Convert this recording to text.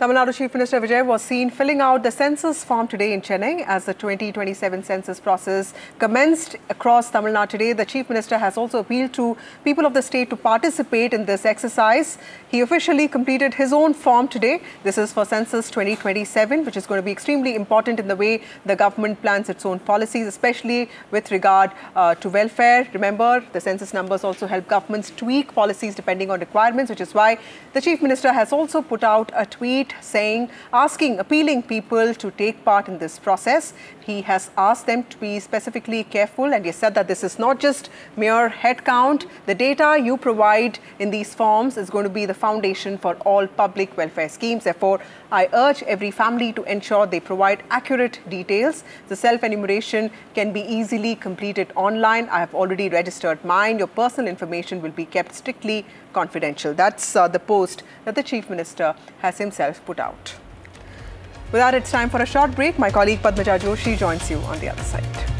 Tamil Nadu Chief Minister Vijay was seen filling out the census form today in Chennai as the 2027 census process commenced across Tamil Nadu today. The Chief Minister has also appealed to people of the state to participate in this exercise. He officially completed his own form today. This is for census 2027, which is going to be extremely important in the way the government plans its own policies, especially with regard to welfare. Remember, the census numbers also help governments tweak policies depending on requirements, which is why the Chief Minister has also put out a tweet appealing people to take part in this process. He has asked them to be specifically careful, and he said that this is not just mere head count. The data you provide in these forms is going to be the foundation for all public welfare schemes. Therefore, I urge every family to ensure they provide accurate details. The self-enumeration can be easily completed online. I have already registered mine. Your personal information will be kept strictly confidential. That's the post that the Chief Minister has himself put out. With that, it's time for a short break. My colleague Padmaja Joshi joins you on the other side.